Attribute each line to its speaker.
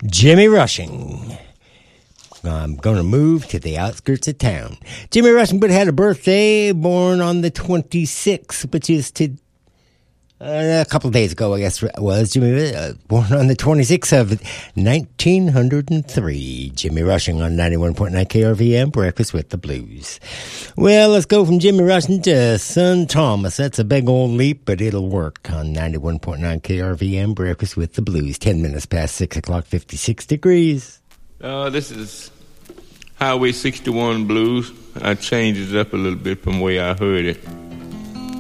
Speaker 1: Jimmy Rushing. I'm going to move to the outskirts of town. Jimmy Rushing had a birthday, born on the 26th, which is a couple of days ago, I guess it was. Jimmy born on the 26th of 1903. Jimmy Rushing on 91.9 KRVM, Breakfast with the Blues. Well, let's go from Jimmy Rushing to Son Thomas. That's a big old leap, but it'll work on 91.9 KRVM, Breakfast with the Blues. 10 minutes past 6 o'clock, 56 degrees.
Speaker 2: This is Highway 61 Blues. I changed it up a little bit from the way I heard it.